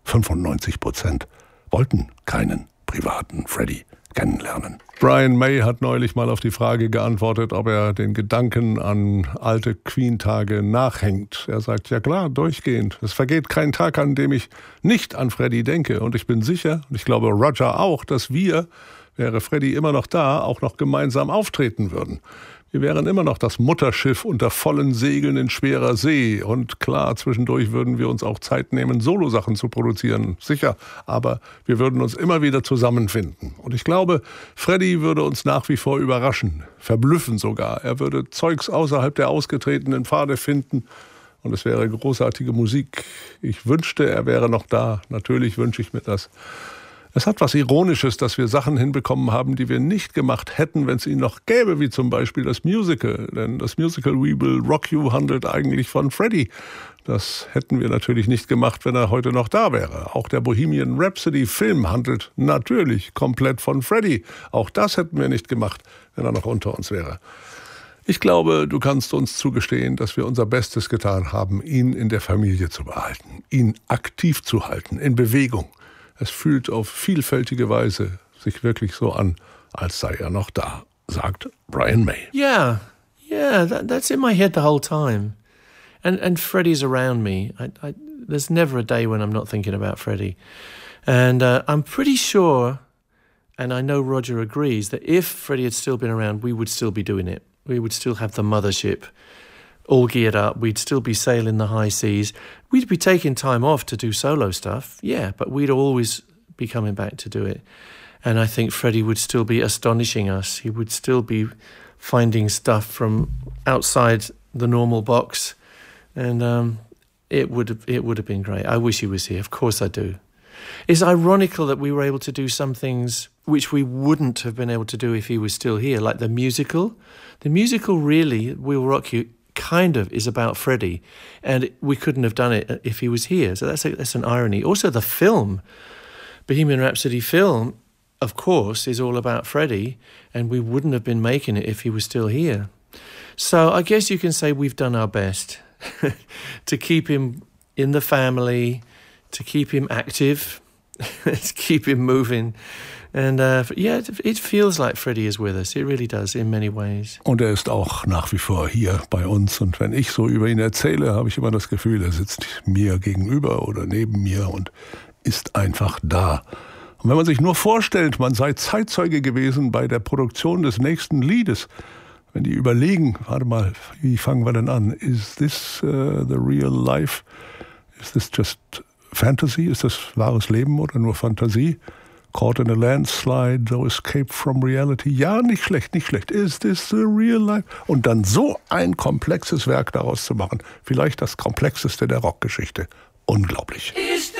95% wollten keinen privaten Freddie kennenlernen. Brian May hat neulich mal auf die Frage geantwortet, ob er den Gedanken an alte Queen-Tage nachhängt. Er sagt, ja klar, durchgehend. Es vergeht kein Tag, an dem ich nicht an Freddie denke. Und ich bin sicher, und ich glaube Roger auch, dass wir, wäre Freddie immer noch da, auch noch gemeinsam auftreten würden. Wir wären immer noch das Mutterschiff unter vollen Segeln in schwerer See. Und klar, zwischendurch würden wir uns auch Zeit nehmen, Solosachen zu produzieren. Sicher, aber wir würden uns immer wieder zusammenfinden. Und ich glaube, Freddie würde uns nach wie vor überraschen, verblüffen sogar. Er würde Zeugs außerhalb der ausgetretenen Pfade finden. Und es wäre großartige Musik. Ich wünschte, er wäre noch da. Natürlich wünsche ich mir das. Es hat was Ironisches, dass wir Sachen hinbekommen haben, die wir nicht gemacht hätten, wenn es ihn noch gäbe, wie zum Beispiel das Musical. Denn das Musical We Will Rock You handelt eigentlich von Freddie. Das hätten wir natürlich nicht gemacht, wenn er heute noch da wäre. Auch der Bohemian Rhapsody-Film handelt natürlich komplett von Freddie. Auch das hätten wir nicht gemacht, wenn er noch unter uns wäre. Ich glaube, du kannst uns zugestehen, dass wir unser Bestes getan haben, ihn in der Familie zu behalten, ihn aktiv zu halten, in Bewegung. Es fühlt auf vielfältige Weise sich wirklich so an, als sei er noch da, sagt Brian May. Yeah, that's in my head the whole time. And Freddie's around me. There's never a day when I'm not thinking about Freddie. And I'm pretty sure, and I know Roger agrees, that if Freddie had still been around, we would still be doing it. We would still have the mothership all geared up. We'd still be sailing the high seas. We'd be taking time off to do solo stuff, yeah, but we'd always be coming back to do it. And I think Freddie would still be astonishing us. He would still be finding stuff from outside the normal box. And it would have been great. I wish he was here. Of course I do. It's ironical that we were able to do some things which we wouldn't have been able to do if he was still here, like the musical. The musical really, We'll Rock You, kind of is about Freddie, and we couldn't have done it if he was here. So that's an irony. Also, the film, Bohemian Rhapsody film, of course, is all about Freddie, and we wouldn't have been making it if he was still here. So I guess you can say we've done our best to keep him in the family, to keep him active, to keep him moving. And it feels like Freddie is with us. It really does, in many ways. Und er ist auch nach wie vor hier bei uns. Und wenn ich so über ihn erzähle, habe ich immer das Gefühl, er sitzt mir gegenüber oder neben mir und ist einfach da. Und wenn man sich nur vorstellt, man sei Zeitzeuge gewesen bei der Produktion des nächsten Liedes, wenn die überlegen, warte mal, wie fangen wir denn an? Is this the real life? Is this just fantasy? Ist das wahres Leben oder nur Fantasie? Caught in a landslide, so escape from reality. Ja, nicht schlecht, nicht schlecht. Is this the real life? Und dann so ein komplexes Werk daraus zu machen. Vielleicht das komplexeste der Rockgeschichte. Unglaublich.